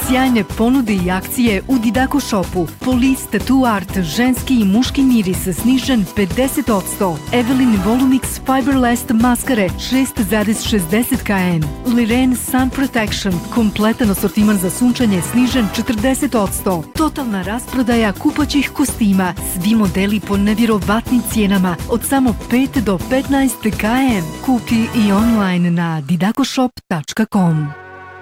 Sjajne ponude i akcije u Didako shopu. Police Tattoo Art, ženski i muški miris snižen 50%. Evelyn Volumix Fiberless maskare 6,60 kn. Liren Sun Protection, kompletan asortiman za sunčanje snižen 40%. Totalna rasprodaja kupaćih kostima. Svi modeli po nevjerovatnim cijenama od samo 5 do 15 kn. Kupi i online na didakoshop.com.